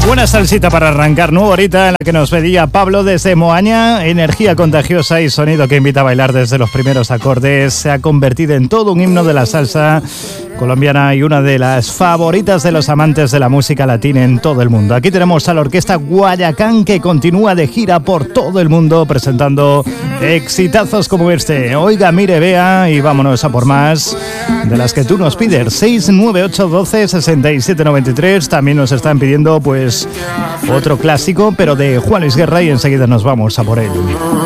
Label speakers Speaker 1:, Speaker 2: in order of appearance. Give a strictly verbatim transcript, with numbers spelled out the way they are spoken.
Speaker 1: Buena salsita para arrancar, nueva horita en la que nos pedía Pablo desde Moaña. Energía contagiosa y sonido que invita a bailar desde los primeros acordes. Se ha convertido en todo un himno de la salsa colombiana y una de las favoritas de los amantes de la música latina en todo el mundo. Aquí tenemos a la orquesta Guayacán, que continúa de gira por todo el mundo presentando exitazos como este. Oiga, mire, vea y vámonos a por más de las que tú nos pides. seis nueve ocho uno dos seis siete nueve tres. También nos están pidiendo pues otro clásico, pero de Juan Luis Guerra, y enseguida nos vamos a por él.